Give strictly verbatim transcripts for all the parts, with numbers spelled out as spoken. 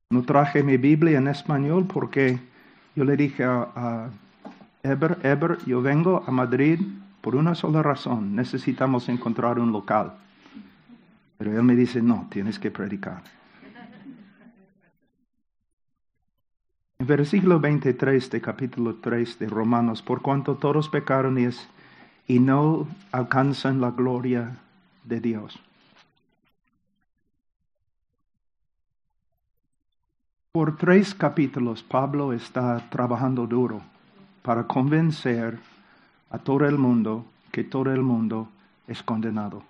No traje mi Biblia en español porque yo le dije a, a Eber, Eber, yo vengo a Madrid por una sola razón. Necesitamos encontrar un local. Pero él me dice, no, tienes que predicar. En versículo veintitrés de capítulo tres de Romanos, por cuanto todos pecaron y, es, y no alcanzan la gloria de Dios. Por tres capítulos Pablo está trabajando duro para convencer a todo el mundo que todo el mundo es condenado.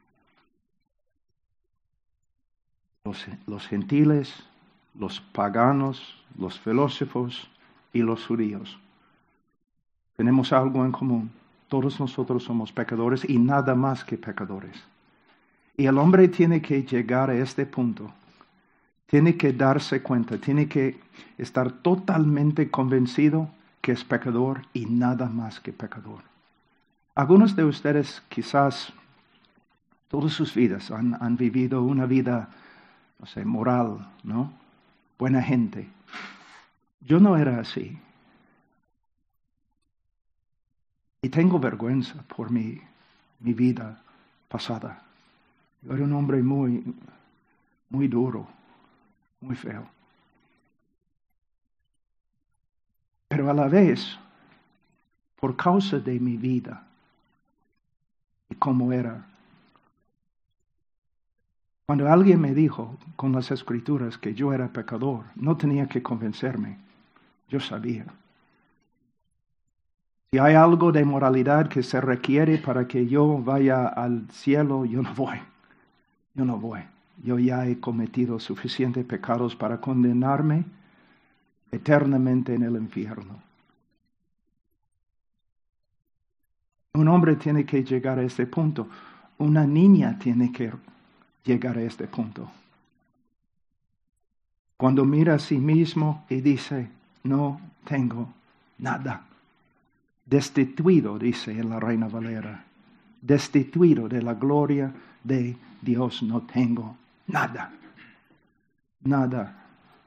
Los, los gentiles, los paganos, los filósofos y los judíos. Tenemos algo en común. Todos nosotros somos pecadores y nada más que pecadores. Y el hombre tiene que llegar a este punto. Tiene que darse cuenta, tiene que estar totalmente convencido que es pecador y nada más que pecador. Algunos de ustedes quizás todas sus vidas han, han vivido una vida, no sé, moral, ¿no? Buena gente. Yo no era así. Y tengo vergüenza por mi, mi vida pasada. Yo era un hombre muy, muy duro. Muy feo. Pero a la vez, por causa de mi vida y cómo era, cuando alguien me dijo con las escrituras que yo era pecador, no tenía que convencerme. Yo sabía. Si hay algo de moralidad que se requiere para que yo vaya al cielo, yo no voy. Yo no voy. Yo ya he cometido suficientes pecados para condenarme eternamente en el infierno. Un hombre tiene que llegar a este punto. Una niña tiene que llegar a este punto. Cuando mira a sí mismo y dice, no tengo nada. Destituido, dice en la Reina Valera. Destituido de la gloria de Dios, no tengo nada. Nada.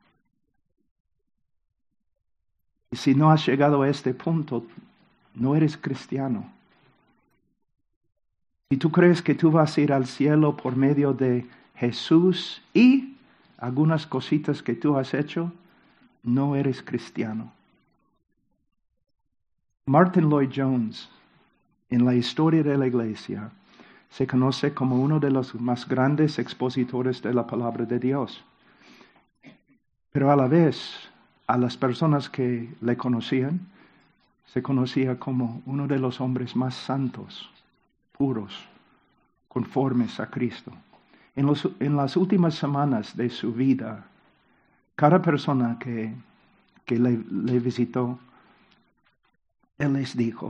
Y si no has llegado a este punto, no eres cristiano. Si tú crees que tú vas a ir al cielo por medio de Jesús y algunas cositas que tú has hecho, no eres cristiano. Martin Lloyd Jones, en la historia de la iglesia, se conoce como uno de los más grandes expositores de la palabra de Dios. Pero a la vez, a las personas que le conocían, se conocía como uno de los hombres más santos, puros, conformes a Cristo. En, los, en las últimas semanas de su vida, cada persona que, que le, le visitó, él les dijo,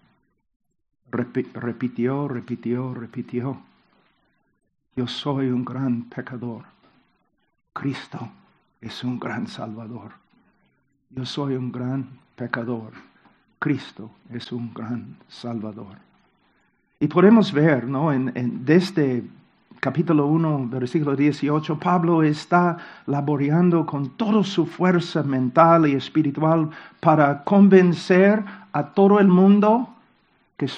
repitió, repitió, repitió, yo soy un gran pecador. Cristo es un gran salvador. Yo soy un gran pecador. Cristo es un gran salvador. Y podemos ver, ¿no? En, en, desde capítulo uno, versículo dieciocho, Pablo está laborando con toda su fuerza mental y espiritual para convencer a todo el mundo